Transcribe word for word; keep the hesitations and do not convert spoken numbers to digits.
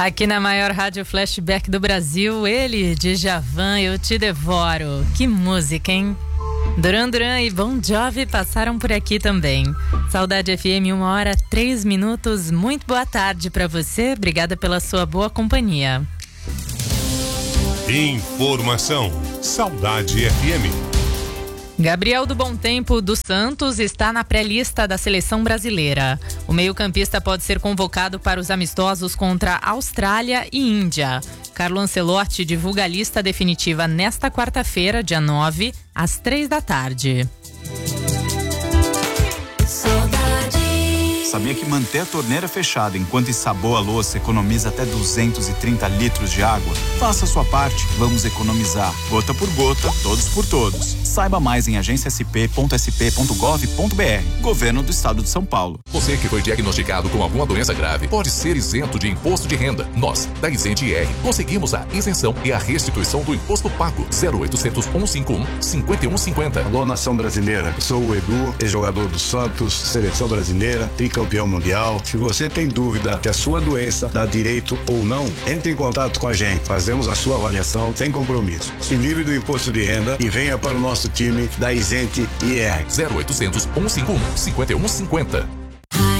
Aqui na maior rádio flashback do Brasil, ele, Djavan, Eu Te Devoro. Que música, hein? Duran Duran e Bon Jovi passaram por aqui também. Saudade F M, uma hora, três minutos. Muito boa tarde pra você. Obrigada pela sua boa companhia. Informação. Saudade F M. Gabriel do Bom Tempo dos Santos está na pré-lista da seleção brasileira. O meio-campista pode ser convocado para os amistosos contra Austrália e Índia. Carlo Ancelotti divulga a lista definitiva nesta quarta-feira, dia nove, às três da tarde. Sabia que manter a torneira fechada enquanto ensaboa a louça economiza até duzentos e trinta litros de água? Faça a sua parte, vamos economizar. Gota por gota, todos por todos. Saiba mais em agência s p ponto s p ponto gov ponto b r. Governo do Estado de São Paulo. Você que foi diagnosticado com alguma doença grave pode ser isento de imposto de renda. Nós, da Isente I R, conseguimos a isenção e a restituição do imposto pago. zero oitocentos, cento e cinquenta e um, cinquenta e um cinquenta. Alô, nação brasileira. Eu sou o Edu, ex-jogador do Santos, seleção brasileira, tricampeão mundial. Se você tem dúvida que a sua doença dá direito ou não, entre em contato com a gente. Fazemos a sua avaliação sem compromisso. Se livre do imposto de renda e venha para o nosso time da Isente I R. zero oitocentos, cento e cinquenta e um, cinquenta e um cinquenta.